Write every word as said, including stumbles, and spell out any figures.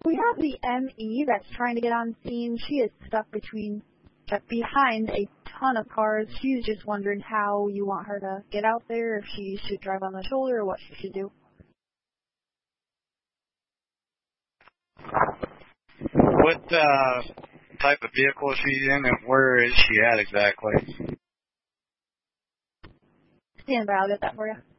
We have the M E that's trying to get on scene. She is stuck between, uh, behind a ton of cars. She's just wondering how you want her to get out there, if she should drive on the shoulder or what she should do. What uh, type of vehicle is she in, and where is she at exactly? Stand by, I'll get that for you.